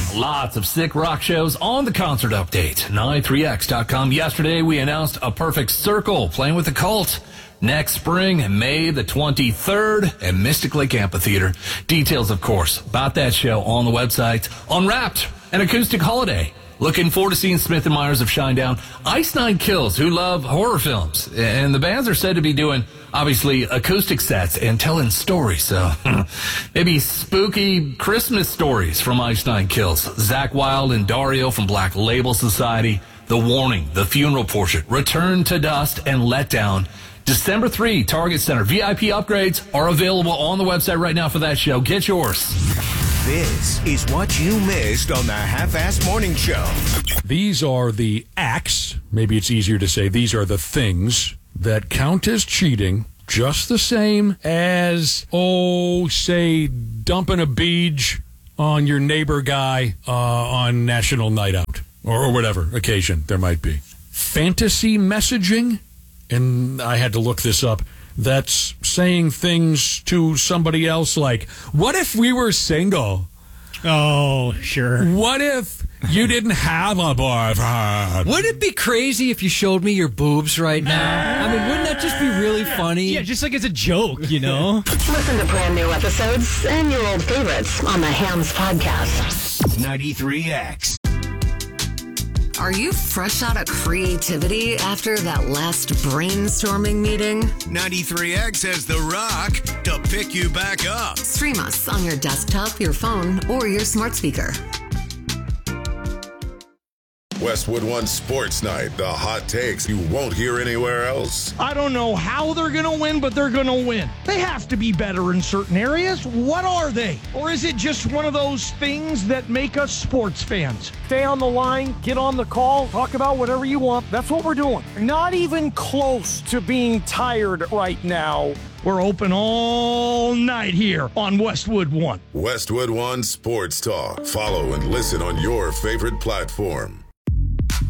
Lots of sick rock shows on the concert update. 93X.com. Yesterday, we announced A Perfect Circle playing with the Cult. Next spring, May the 23rd at Mystic Lake Amphitheater. Details, of course, about that show on the website. Unwrapped, an acoustic holiday. Looking forward to seeing Smith & Myers of Shinedown. Ice Nine Kills, who love horror films. And the bands are said to be doing, obviously, acoustic sets and telling stories. So maybe spooky Christmas stories from Ice Nine Kills. Zakk Wylde and Dario from Black Label Society. The Warning, The Funeral Portrait, Return to Dust, and Letdown. December 3, Target Center. VIP upgrades are available on the website right now for that show. Get yours. This is what you missed on the Half-Ass Morning Show. These are the acts, maybe it's easier to say, these are the things that count as cheating just the same as, say, dumping a beej on your neighbor guy on National Night Out or whatever occasion there might be. Fantasy messaging, and I had to look this up. That's saying things to somebody else like, what if we were single? Oh, sure. What if you didn't have a boyfriend? Wouldn't it be crazy if you showed me your boobs right now? I mean, wouldn't that just be really funny? Yeah, just like it's a joke, you know? Listen to brand new episodes and your old favorites on the Hams Podcast. 93X. Are you fresh out of creativity after that last brainstorming meeting? 93X has The Rock to pick you back up. Stream us on your desktop, your phone, or your smart speaker. Westwood One Sports Night, the hot takes you won't hear anywhere else. I don't know how they're going to win, but they're going to win. They have to be better in certain areas. What are they? Or is it just one of those things that make us sports fans? Stay on the line, get on the call, talk about whatever you want. That's what we're doing. Not even close to being tired right now. We're open all night here on Westwood One. Westwood One Sports Talk. Follow and listen on your favorite platform.